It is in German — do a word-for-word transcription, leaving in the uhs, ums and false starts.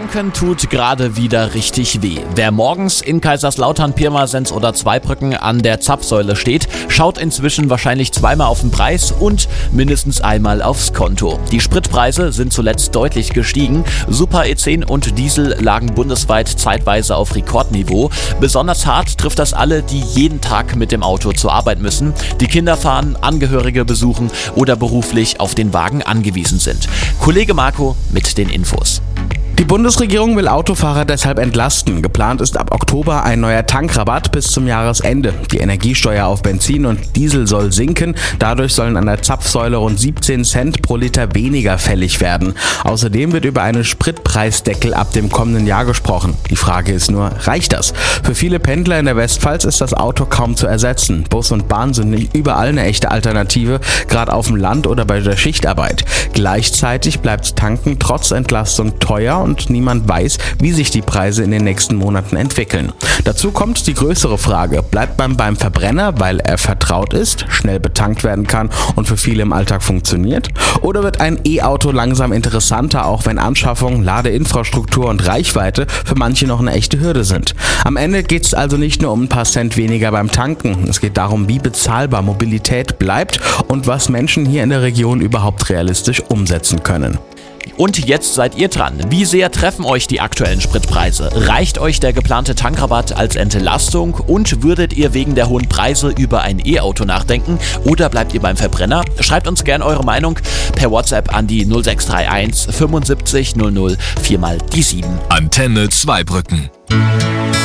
Tanken tut gerade wieder richtig weh. Wer morgens in Kaiserslautern, Pirmasens oder Zweibrücken an der Zapfsäule steht, schaut inzwischen wahrscheinlich zweimal auf den Preis und mindestens einmal aufs Konto. Die Spritpreise sind zuletzt deutlich gestiegen. Super E zehn und Diesel lagen bundesweit zeitweise auf Rekordniveau. Besonders hart trifft das alle, die jeden Tag mit dem Auto zur Arbeit müssen, die Kinder fahren, Angehörige besuchen oder beruflich auf den Wagen angewiesen sind. Kollege Marco mit den Infos. Die Bundesregierung will Autofahrer deshalb entlasten. Geplant ist ab Oktober ein neuer Tankrabatt bis zum Jahresende. Die Energiesteuer auf Benzin und Diesel soll sinken. Dadurch sollen an der Zapfsäule rund siebzehn Cent pro Liter weniger fällig werden. Außerdem wird über einen Spritpreisdeckel ab dem kommenden Jahr gesprochen. Die Frage ist nur, reicht das? Für viele Pendler in der Westpfalz ist das Auto kaum zu ersetzen. Bus und Bahn sind nicht überall eine echte Alternative, gerade auf dem Land oder bei der Schichtarbeit. Gleichzeitig bleibt Tanken trotz Entlastung teuer und niemand weiß, wie sich die Preise in den nächsten Monaten entwickeln. Dazu kommt die größere Frage: Bleibt man beim Verbrenner, weil er vertraut ist, schnell betankt werden kann und für viele im Alltag funktioniert? Oder wird ein E-Auto langsam interessanter, auch wenn Anschaffung, Ladeinfrastruktur und Reichweite für manche noch eine echte Hürde sind? Am Ende geht es also nicht nur um ein paar Cent weniger beim Tanken. Es geht darum, wie bezahlbar Mobilität bleibt und was Menschen hier in der Region überhaupt realistisch umsetzen können. Und jetzt seid ihr dran. Wie sehr treffen euch die aktuellen Spritpreise? Reicht euch der geplante Tankrabatt als Entlastung und würdet ihr wegen der hohen Preise über ein E-Auto nachdenken oder bleibt ihr beim Verbrenner? Schreibt uns gerne eure Meinung per WhatsApp an die null sechs drei eins fünfundsiebzig null null vier mal die sieben. Antenne Zweibrücken.